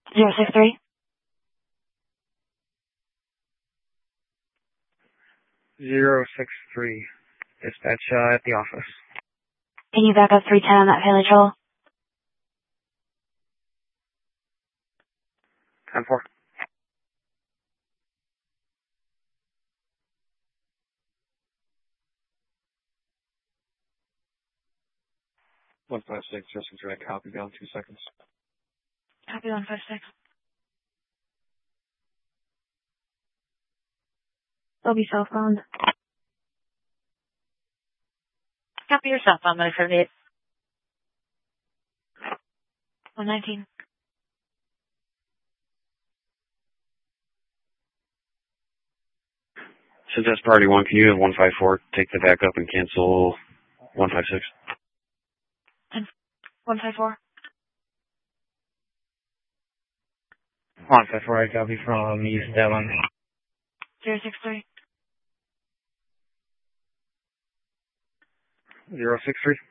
063. 063. Dispatch at the office. Can you back up 310 on that Haley Troll? 10-4. One 5-6, just direct copy down 2 seconds. Copy 156. They'll be cell phone. Copy your cell phone, my friend. 119. Since that's priority 1, can you have 154 take the backup and cancel 156? 154. 154, I copy from East Devon. 063. 063.